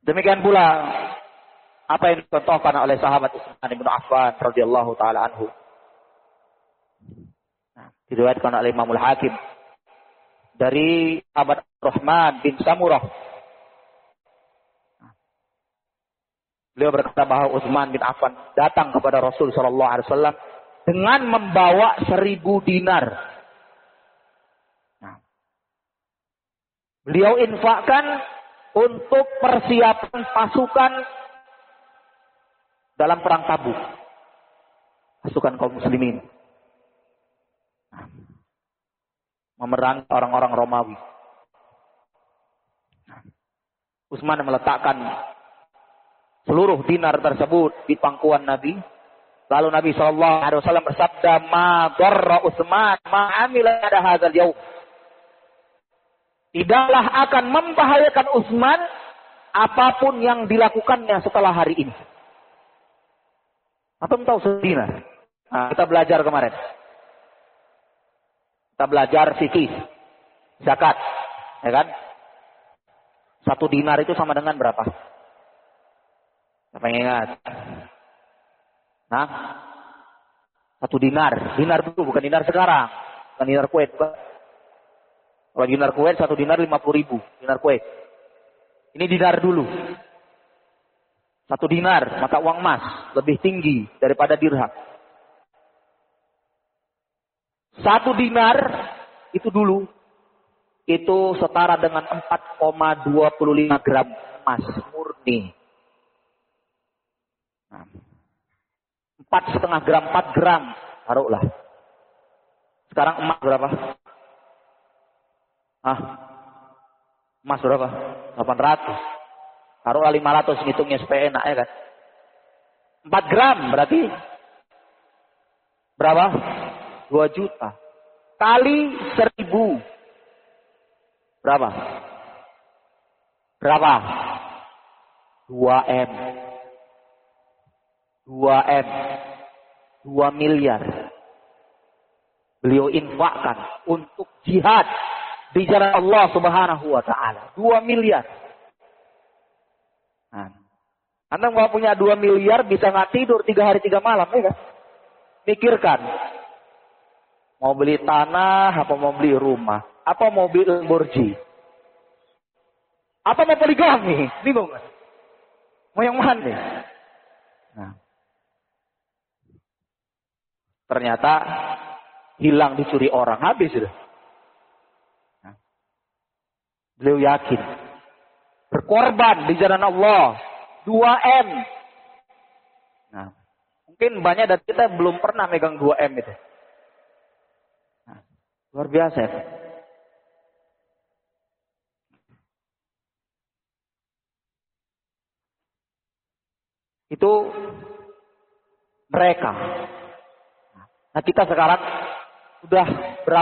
Demikian pula apa yang dicontohkan oleh sahabat Utsman bin Affan radhiyallahu taala anhu. Diriwayatkan oleh Imam Al-Hakim dari sahabat Rahman bin Samurah. Beliau berkata bahwa Utsman bin Affan datang kepada Rasul sallallahu alaihi wasallam dengan membawa 1000 dinar. Beliau infakkan untuk persiapan pasukan dalam perang Tabuk. Pasukan kaum muslimin. Memerangi orang-orang Romawi. Utsman meletakkan seluruh dinar tersebut di pangkuan Nabi. Lalu Nabi SAW bersabda, "Ma darra Utsman ma amila pada hadzal yaum." Tidaklah akan membahayakan Utsman apapun yang dilakukannya setelah hari ini. Atau tahu sedinar? Nah, kita belajar kemarin. Kita belajar fikih, zakat, ya kan? 1 dinar itu sama dengan berapa? Siapa yang ingat? Nah, 1 dinar. Dinar dulu, bukan dinar sekarang. Bukan dinar Kuwait. Kalau dinar Kuwait, 1 dinar 50.000. Dinar Kuwait. Ini dinar dulu. 1 dinar, maka uang emas lebih tinggi daripada dirham. 1 dinar itu dulu, itu setara dengan 4,25 gram emas murni. 4,5 gram, 4 gram, taruhlah. Sekarang emas berapa? Emas berapa? 800. Taruhlah 500, ngitungnya supaya enak ya kan. 4 gram berarti berapa? 2 juta. Kali 1000. Berapa? 2 M. 2 M. 2 miliar. Beliau infakkan untuk jihad di jalan Allah Subhanahu wa taala. 2 miliar. Nah, Anda mau punya 2 miliar bisa nggak tidur 3 hari 3 malam, ya kan? Pikirkan. Mau beli tanah, apa mau beli rumah, apa mau beli Lamborghini, apa mau poligami, bingung kan? Mau yang mana nih? Nah, ternyata hilang dicuri orang, habis sudah. Nah, beliau yakin berkorban di jalan Allah 2 M. Nah, mungkin banyak dari kita belum pernah megang 2 M itu. Nah, luar biasa ya. Itu mereka. Nah, kita sekarang sudah